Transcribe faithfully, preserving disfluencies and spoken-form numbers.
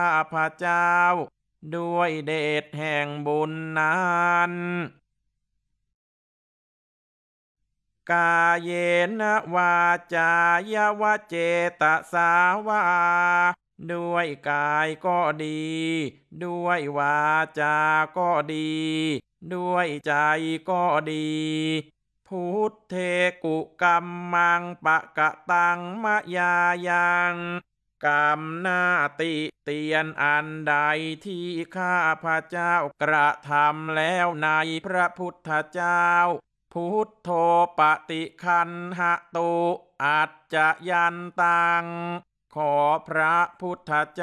ข้าพเจ้าด้วยเดชแห่งบุญนั้นกาเยนะวาจายวเจตสาวาด้วยกายก็ดี ด้วยวาจาก็ดี ด้วยใจก็ดี พุทเทกุกัมมังปะกะตังมะยายังกรรมหน้าติเตียนอันใดที่ข้าพระเจ้ากระทำแล้วในพระพุทธเจ้าพุทโธปฏิคันหตุอัจจยันตังขอพระพุทธเจ้า